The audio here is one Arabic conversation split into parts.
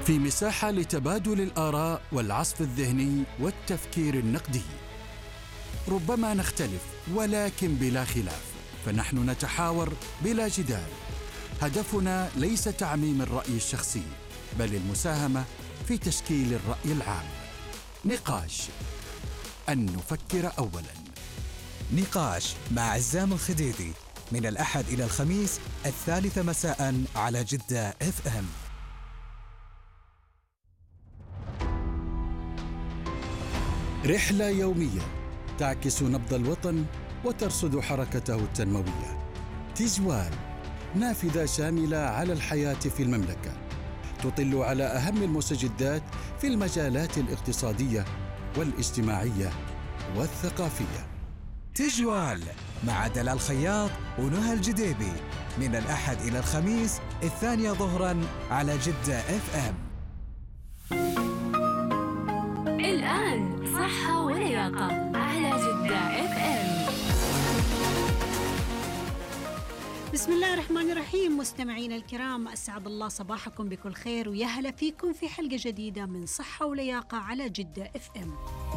في مساحة لتبادل الآراء والعصف الذهني والتفكير النقدي. ربما نختلف ولكن بلا خلاف، فنحن نتحاور بلا جدال. هدفنا ليس تعميم الرأي الشخصي، بل المساهمة في تشكيل الرأي العام. نقاش، أن نفكر أولاً. نقاش مع عزام الخديدي من الأحد إلى الخميس 3 مساء على جدة FM. رحلة يومية تعكس نبض الوطن وترصد حركته التنموية. تجوال، نافذة شاملة على الحياة في المملكة، تطل على أهم المستجدات في المجالات الاقتصادية والاجتماعية والثقافية. تجوال مع دلال الخياط ونهى الجديبي من الأحد إلى الخميس 2 ظهراً على جدة FM. الآن صحة ولياقة على جدة FM. بسم الله الرحمن الرحيم. مستمعينا الكرام، أسعد الله صباحكم بكل خير ويهلا فيكم في حلقة جديدة من صحة ولياقة على جدة FM.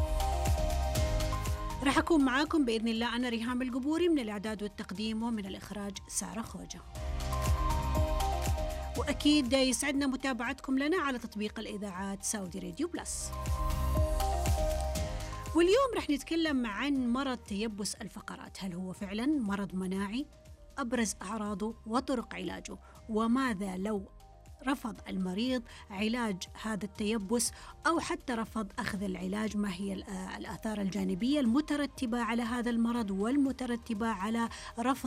راح أكون معاكم بإذن الله أنا ريهام القبوري من الإعداد والتقديم، ومن الإخراج سارة خوجة. وأكيد يسعدنا متابعتكم لنا على تطبيق الإذاعات سعودي راديو بلس. واليوم رح نتكلم عن مرض تيبس الفقرات. هل هو فعلا مرض مناعي؟ أبرز أعراضه وطرق علاجه، وماذا لو رفض المريض علاج هذا التيبس أو حتى رفض أخذ العلاج؟ ما هي الآثار الجانبية المترتبة على هذا المرض والمترتبة على رفض